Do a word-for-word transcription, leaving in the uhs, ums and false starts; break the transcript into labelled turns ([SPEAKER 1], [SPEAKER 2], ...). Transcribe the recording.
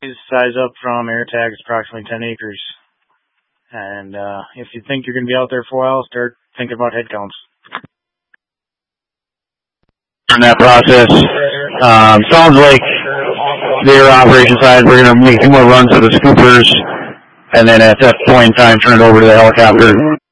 [SPEAKER 1] size up from AirTag is approximately ten acres. And uh, if you think you're going to be out there for a while, start thinking about head counts.
[SPEAKER 2] In that process, um, sounds like their operation side, we're going to make two more runs with the scoopers, and then at that point in time, turn it over to the helicopter.